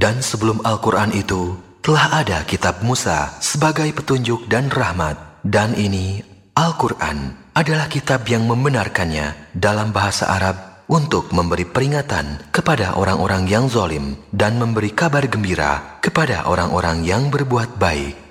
Dan sebelum Al-Quran itu, telah ada kitab Musa sebagai petunjuk dan rahmat. Dan ini, Al-Quran, adalah kitab yang membenarkannya dalam bahasa Arab untuk memberi peringatan kepada orang-orang yang zalim dan memberi kabar gembira kepada orang-orang yang berbuat baik.